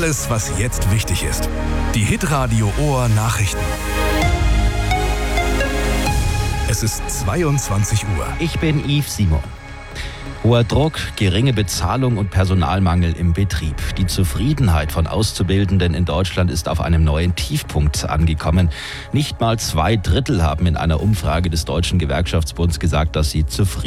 Alles, was jetzt wichtig ist. Die Hitradio Ohr Nachrichten. Es ist 22 Uhr. Ich bin Yves Simon. Hoher Druck, geringe Bezahlung und Personalmangel im Betrieb. Die Zufriedenheit von Auszubildenden in Deutschland ist auf einem neuen Tiefpunkt angekommen. Nicht mal 2/3 haben in einer Umfrage des Deutschen Gewerkschaftsbunds gesagt, dass sie zufrieden